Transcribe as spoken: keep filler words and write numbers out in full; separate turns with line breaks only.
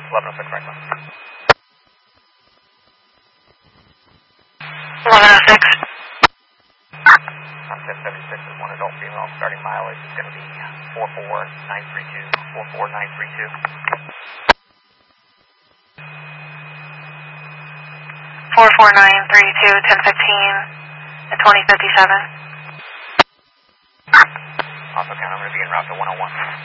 eleven oh six Franklin.
eleven oh six.
On ten seventy-six is one adult female. Starting mileage is going to be four four nine three two. four four nine three two.
four four nine three two, ten fifteen, and twenty fifty-seven.
Also, count, I'm going to be en route to one oh one.